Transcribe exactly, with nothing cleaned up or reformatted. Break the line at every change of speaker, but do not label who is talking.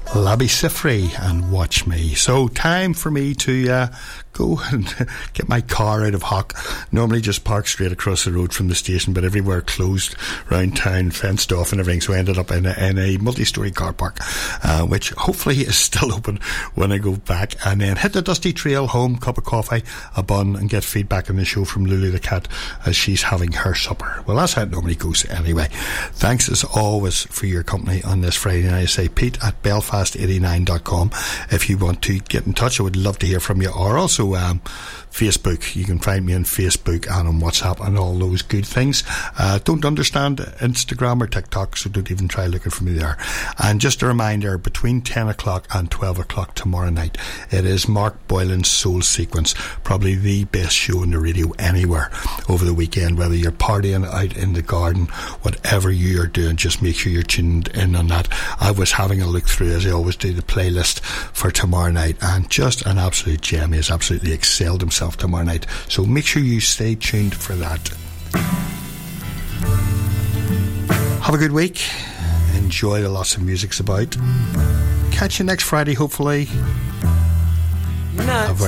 Labby Sifri and Watch Me. So time for me to uh, go and get my car out of Hock. Normally just park straight across the road from the station, but everywhere closed round town, fenced off and everything, so I ended up in a, in a multi-storey car park, uh, which hopefully is still open when I go back, and then hit the dusty trail home, cup of coffee, a bun, and get feedback on the show from Lulu the cat as she's having her supper. Well, that's how it normally goes anyway. Thanks as always for your company on this Friday night. I say Pete at belfast eighty-nine dot com if you want to get in touch. I would love to hear from you, or also um, Facebook. You can find me on Facebook and on WhatsApp and all those good things. Uh, don't understand Instagram or TikTok, so don't even try looking for me there. And just a reminder, between ten o'clock and twelve o'clock tomorrow night, it is Mark Boylan's Soul Sequence, probably the best show on the radio anywhere over the weekend. Whether you're partying out in the garden, whatever you are doing, just make sure you're tuned in on that. I was having a look through, as I always do, the playlist for tomorrow night, and just an absolute gem. He has absolutely excelled himself tomorrow night, so make sure you stay tuned for that. Have a good week, enjoy the lots of music's about. Catch you next Friday, hopefully. A very